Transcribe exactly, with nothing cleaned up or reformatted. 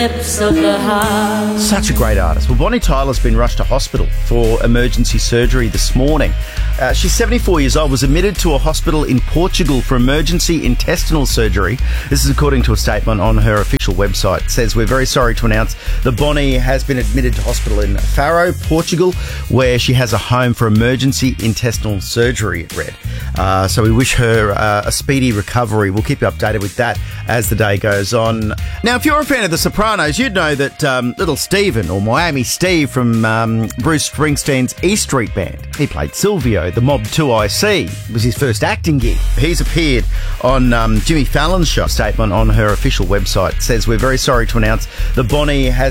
Of the heart. Such a great artist. Well, Bonnie Tyler's been rushed to hospital for emergency surgery this morning. Uh, she's seventy-four years old, was admitted to a hospital in Portugal for emergency intestinal surgery. This is according to a statement on her official website. It says, "We're very sorry to announce that Bonnie has been admitted to hospital in Faro, Portugal, where she has a home for emergency intestinal surgery," it read. Uh, so we wish her uh, a speedy recovery. We'll keep you updated with that as the day goes on. Now, if you're a fan of The Sopranos, you'd know that um, little Steven, or Miami Steve from um, Bruce Springsteen's E Street Band, he played Silvio, the Mob two I C. It was his first acting gig. He's appeared on um, Jimmy Fallon's show. A statement on her official website says, "We're very sorry to announce that Bonnie has